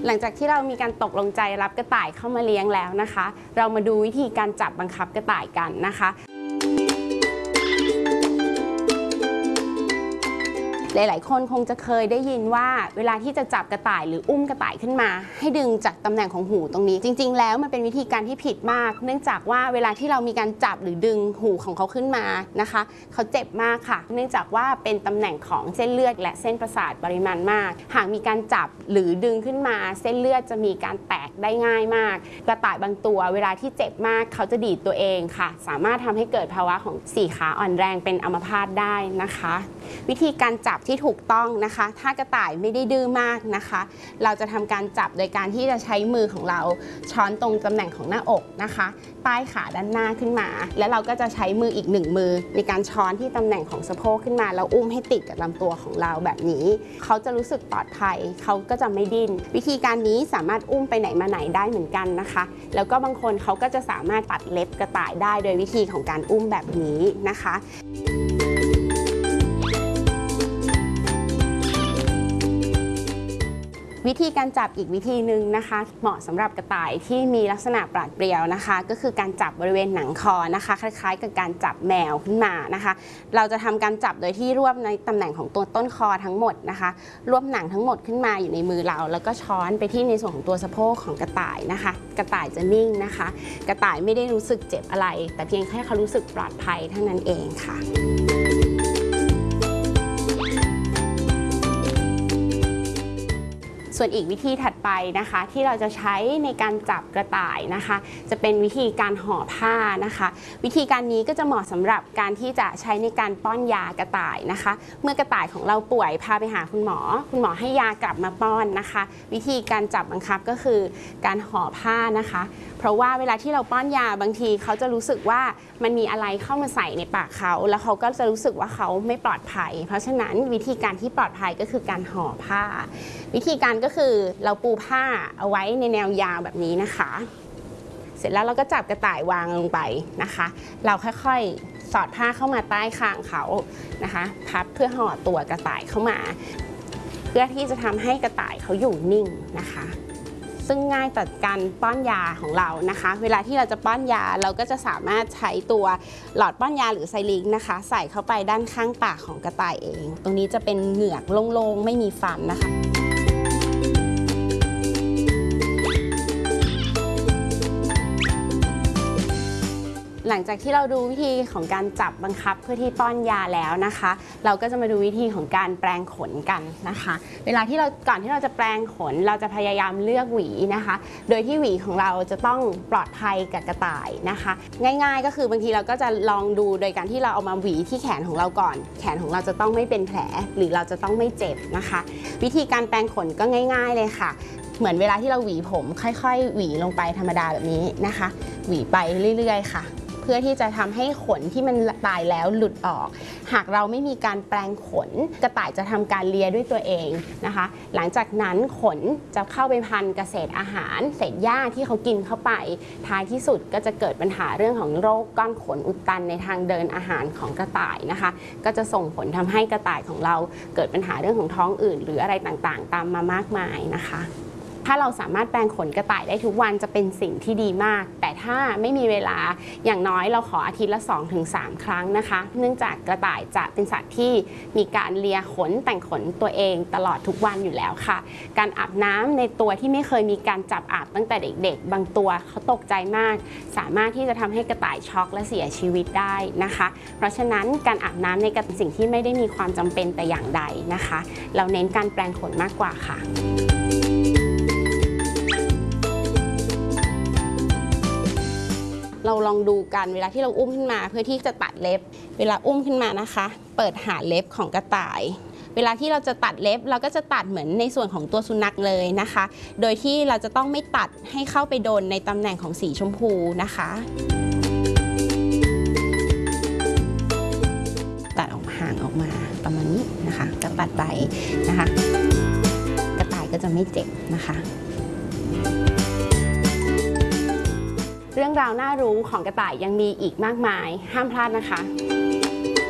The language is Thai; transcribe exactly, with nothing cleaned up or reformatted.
หลังจากที่เรามีการตกลงใจรับกระต่ายเข้ามาเลี้ยงแล้วนะคะเรามาดูวิธีการจับบังคับกระต่ายกันนะคะหลายๆคนคงจะเคยได้ยินว่าเวลาที่จะจับกระต่ายหรืออุ้มกระต่ายขึ้นมาให้ดึงจากตำแหน่งของหูตรงนี้จริงๆแล้วมันเป็นวิธีการที่ผิดมากเนื่องจากว่าเวลาที่เรามีการจับหรือดึงหูของเขาขึ้นมานะคะเขาเจ็บมากค่ะเนื่องจากว่าเป็นตำแหน่งของเส้นเลือดและเส้นประสาทปริมาณมากหากมีการจับหรือดึงขึ้นมาเส้นเลือดจะมีการแตกได้ง่ายมากกระต่ายบางตัวเวลาที่เจ็บมากเขาจะดีดตัวเองค่ะสามารถทำให้เกิดภาวะของสี่ขาอ่อนแรงเป็นอัมพาตได้นะคะวิธีการจับที่ถูกต้องนะคะถ้ากระต่ายไม่ได้ดื้อมากนะคะเราจะทำการจับโดยการที่จะใช้มือของเราช้อนตรงตำแหน่งของหน้าอกนะคะใต้ขาด้านหน้าขึ้นมาแล้วเราก็จะใช้มืออีกหนึ่งมือในการช้อนที่ตำแหน่งของสะโพกขึ้นมาแล้วอุ้มให้ติดกับลำตัวของเราแบบนี้เขาจะรู้สึกปลอดภัยเขาก็จะไม่ดิ้นวิธีการนี้สามารถอุ้มไปไหนมาไหนได้เหมือนกันนะคะแล้วก็บางคนเขาก็จะสามารถตัดเล็บกระต่ายได้โดยวิธีของการอุ้มแบบนี้นะคะวิธีการจับอีกวิธีหนึ่งนะคะเหมาะสำหรับกระต่ายที่มีลักษณะปราดเปรียวนะคะก็คือการจับบริเวณหนังคอนะคะคล้ายๆกับการจับแมวขึ้นมานะคะเราจะทำการจับโดยที่รวบในตำแหน่งของตัวต้นคอทั้งหมดนะคะรวบหนังทั้งหมดขึ้นมาอยู่ในมือเราแล้วก็ช้อนไปที่ในส่วนของตัวสะโพกของกระต่ายนะคะกระต่ายจะนิ่งนะคะกระต่ายไม่ได้รู้สึกเจ็บอะไรแต่เพียงแค่เขารู้สึกปลอดภัยเท่านั้นเองค่ะส่วนอีกวิธีถัดไปนะคะที่เราจะใช้ในการจับกระต่ายนะคะจะเป็นวิธีการห่อผ้านะคะวิธีการนี้ก็จะเหมาะสำหรับการที่จะใช้ในการป้อนยากระต่ายนะคะเมื่อกระต่ายของเราป่วยพาไปหาคุณหมอคุณหมอให้ยากลับมาป้อนนะคะวิธีการจับบังคับก็คือการห่อผ้านะคะเพราะว่าเวลาที่เราป้อนยาบางทีเขาจะรู้สึกว่ามันมีอะไรเข้ามาใส่ในปากเขาแล้วเขาก็จะรู้สึกว่าเขาไม่ปลอดภัยเพราะฉะนั้นวิธีการที่ปลอดภัยก็คือการห่อผ้าวิธีการก็คือเราปูผ้าเอาไว้ในแนวยาวแบบนี้นะคะเสร็จแล้วเราก็จับกระต่ายวางลงไปนะคะเราค่อยๆสอดผ้าเข้ามาใต้คางเขานะคะพับเพื่อห่อตัวกระต่ายเข้ามาเพื่อที่จะทำให้กระต่ายเขาอยู่นิ่งนะคะซึ่งง่ายต่อการป้อนยาของเรานะคะเวลาที่เราจะป้อนยาเราก็จะสามารถใช้ตัวหลอดป้อนยาหรือไซลิงนะคะใส่เข้าไปด้านข้างปากของกระต่ายเองตรงนี้จะเป็นเหงือกโล่งๆไม่มีฟันนะคะหลังจากที่เราดูวิธีของการจับบังคับเพื่อที่ป้อนยาแล้วนะคะเราก็จะมาดูวิธีของการแปรงขนกันนะคะเวลาที่เราก่อนที่เราจะแปรงขนเราจะพยายามเลือกหวีนะคะโดยที่หวีของเราจะต้องปลอดภัยกับกระต่ายนะคะง่ายๆก็คือบางทีเราก็จะลองดูโดยการที่เราเอามาหวีที่แขนของเราก่อนแขนของเราจะต้องไม่เป็นแผลหรือเราจะต้องไม่เจ็บนะคะวิธีการแปรงขนก็ง่ายๆเลยค่ะเหมือนเวลาที่เราหวีผมค่อยๆหวีลงไปธรรมดาแบบนี้นะคะหวีไปเรื่อยๆค่ะเพื่อที่จะทำให้ขนที่มันตายแล้วหลุดออกหากเราไม่มีการแปรงขนกระต่ายจะทำการเลียด้วยตัวเองนะคะหลังจากนั้นขนจะเข้าไปพันกับเศษอาหารเศษหญ้าที่เขากินเข้าไปท้ายที่สุดก็จะเกิดปัญหาเรื่องของโรคก้อนขนอุดตันในทางเดินอาหารของกระต่ายนะคะก็จะส่งผลทำให้กระต่ายของเราเกิดปัญหาเรื่องของท้องอืดหรืออะไรต่างๆตามมามากมายนะคะถ้าเราสามารถแปรงขนกระต่ายได้ทุกวันจะเป็นสิ่งที่ดีมากแต่ถ้าไม่มีเวลาอย่างน้อยเราขออาทิตย์ละ สองถึงสาม ครั้งนะคะเนื่องจากกระต่ายจะเป็นสัตว์ที่มีการเลียขนแต่งขนตัวเองตลอดทุกวันอยู่แล้วค่ะการอาบน้ำในตัวที่ไม่เคยมีการจับอาบตั้งแต่เด็กๆบางตัวเขาตกใจมากสามารถที่จะทำให้กระต่ายช็อกและเสียชีวิตได้นะคะเพราะฉะนั้นการอาบน้ำในเป็นสิ่งที่ไม่ได้มีความจำเป็นแต่อย่างใดนะคะเราเน้นการแปรงขนมากกว่าค่ะเราลองดูกันเวลาที่เราอุ้มขึ้นมาเพื่อที่จะตัดเล็บเวลาอุ้มขึ้นมานะคะเปิดหาเล็บของกระต่ายเวลาที่เราจะตัดเล็บเราก็จะตัดเหมือนในส่วนของตัวสุนัขเลยนะคะโดยที่เราจะต้องไม่ตัดให้เข้าไปโดนในตำแหน่งของสีชมพูนะคะตัดออกห่างออกมาประมาณนี้นะคะก็ตัดไปนะคะกระต่ายก็จะไม่เจ็บนะคะเรื่องราวน่ารู้ของกระต่ายยังมีอีกมากมายห้ามพลาดนะคะ